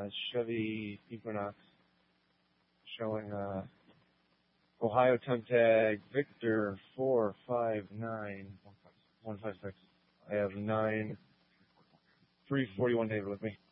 Chevy Equinox showing Ohio temp tag Victor 459156. I have 341 David with me.